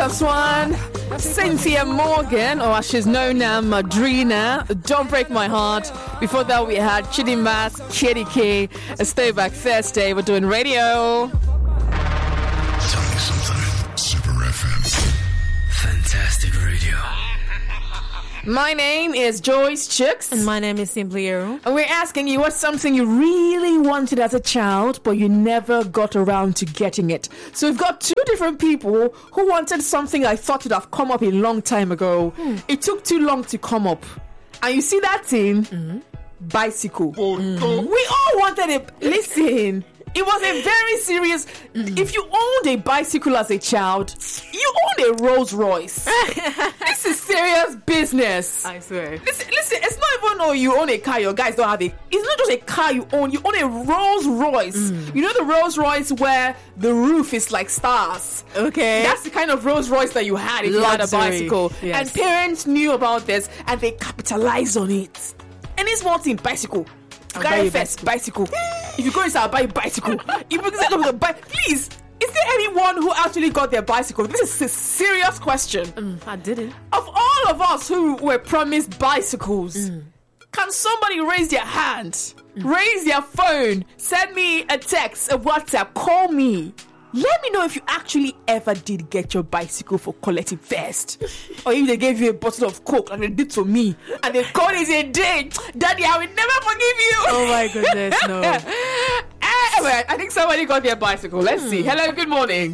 1+1, Cynthia Morgan, or as she's known now, Madrina, Don't Break My Heart. Before that, we had Chidimas, Chidi K, a Stay Back Thursday. We're doing radio. Tell me something. Super FM. Fantastic radio. My name is Joyce Chooks. And my name is Simply Eru. And we're asking you what's something you really wanted as a child, but you never got around to getting it. So we've got two different people who wanted something I thought would have come up a long time ago. It took too long to come up. And you see that thing? Bicycle. We all wanted it. Listen, it was a very serious... If you owned a bicycle as a child, you owned a Rolls Royce. This is serious business. I swear. Listen, it's not even you own a car, your guys don't have it. It's not just a car you own a Rolls Royce. You know the Rolls Royce where the roof is like stars? Okay. That's the kind of Rolls Royce that you had if you had a bicycle. Yes. And parents knew about this and they capitalized on it. Any small thing, bicycle. I'll buy you First, bicycle. If you go inside, I'll buy you bicycle. If you go please, is there anyone who actually got their bicycle? This is a serious question. I didn't. Of all of us who were promised bicycles, can somebody raise their hand, raise their phone, send me a text, a WhatsApp, call me? Let me know if you actually ever did get your bicycle for collecting first. Or if they gave you a bottle of Coke like they did to me. And they called it a day. Daddy, I will never forgive you. Oh my goodness, no. Anyway, I think somebody got their bicycle. Let's see. Hello, good morning.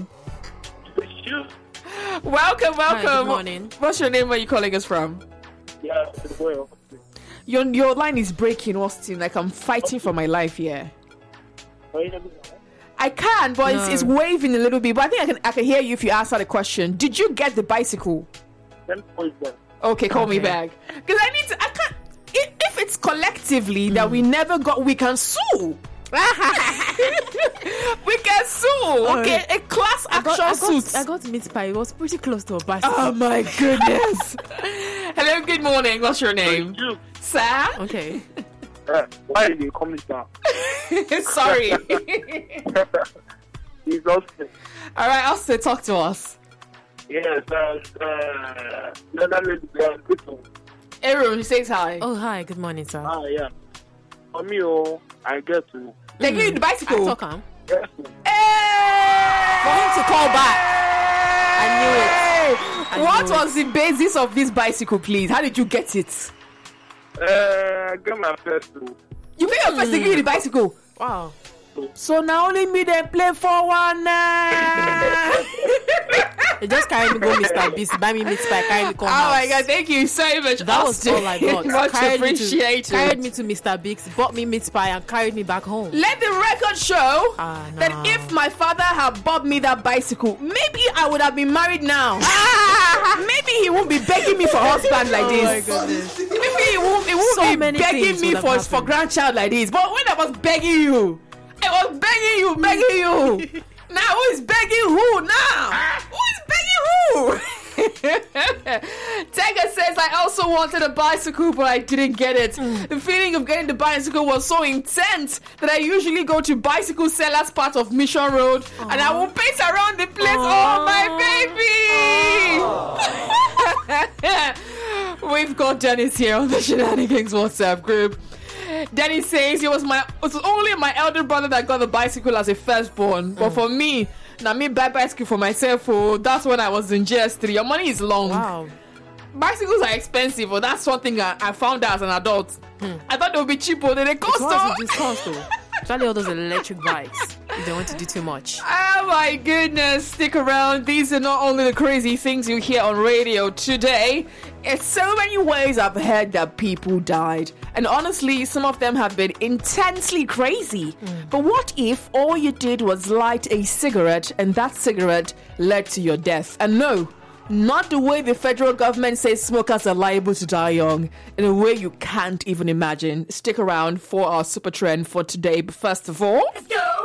Welcome. Hi, good morning. What's your name? Where are you calling us from? Yeah, well. Your line is breaking, Austin. Like I'm fighting for my life here. I can, but it's waving a little bit. But I think I can hear you if you answer the question. Did you get the bicycle? Okay, call me back. Because I can't. If it's collectively that we never got, we can sue. We can sue. Okay, a class action suit. I got meat pie. It was pretty close to a bicycle. Oh my goodness. Hello, good morning. What's your name? Sir? Okay. Why are you coming down? Sorry. He's Austin. All right, Austin, talk to us. Yes, Eru, he says hi. Oh, hi. Good morning, sir. Yeah. For me, I get to. They give you the bicycle. I talk him. Yes. Hey! For him to call back. I knew it. What was the basis of this bicycle, please? How did you get it? I got my first two. You get your first to give you the bicycle. Wow. So now only me they play for one. They just carry me go Mr. Beast, buy me meat pie, carry me come Oh house. my God, thank you so much. That was all I got. Much appreciated. Carried me to Mr. Biggs, bought me meat pie, and carried me back home. Let the record show that no. if my father had bought me that bicycle, maybe I would have been married now. Maybe he won't be begging me for husband like this. Oh my goodness. Maybe he won't So be many begging things me would have for happened. grandchild like this. But when I was begging you, I was begging you. Now who is begging who now? Who is begging who? Tega says, I also wanted a bicycle, but I didn't get it. The feeling of getting the bicycle was so intense that I usually go to bicycle sellers part of Mission Road and I will pace around the place. Oh, my baby! We've got Dennis here on the Shenanigans WhatsApp group. Dennis says it was only my elder brother that got the bicycle as a firstborn. But for me, now me buy bicycle for myself. Oh, that's when I was in GS3. Your money is long. Wow. Bicycles are expensive, but that's one thing I found out as an adult. I thought they would be cheaper than they cost. It cost though. Especially all those electric bikes. You don't want to do too much. Oh my goodness, stick around. These are not only the crazy things you hear on radio today. In so many ways I've heard that people died. And honestly, some of them have been intensely crazy. But what if all you did was light a cigarette and that cigarette led to your death? And no, not the way the federal government says smokers are liable to die young, in a way you can't even imagine. Stick around for our super trend for today. But first of all...